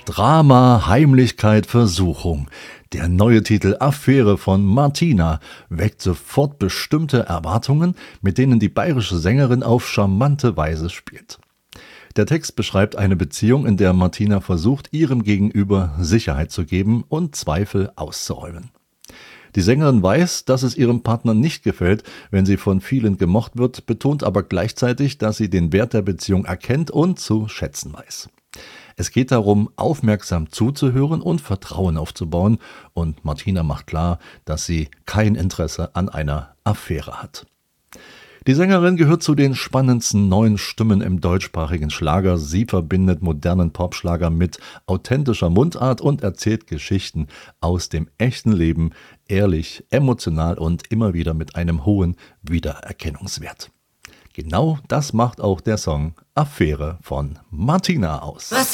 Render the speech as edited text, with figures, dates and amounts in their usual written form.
Drama, Heimlichkeit, Versuchung. Der neue Titel Affäre von Martina weckt sofort bestimmte Erwartungen, mit denen die bayerische Sängerin auf charmante Weise spielt. Der Text beschreibt eine Beziehung, in der Martina versucht, ihrem Gegenüber Sicherheit zu geben und Zweifel auszuräumen. Die Sängerin weiß, dass es ihrem Partner nicht gefällt, wenn sie von vielen gemocht wird, betont aber gleichzeitig, dass sie den Wert der Beziehung erkennt und zu schätzen weiß. Es geht darum, aufmerksam zuzuhören und Vertrauen aufzubauen, und Martina macht klar, dass sie kein Interesse an einer Affäre hat. Die Sängerin gehört zu den spannendsten neuen Stimmen im deutschsprachigen Schlager. Sie verbindet modernen Popschlager mit authentischer Mundart und erzählt Geschichten aus dem echten Leben, ehrlich, emotional und immer wieder mit einem hohen Wiedererkennungswert. Genau das macht auch der Song Affäre von Martina aus.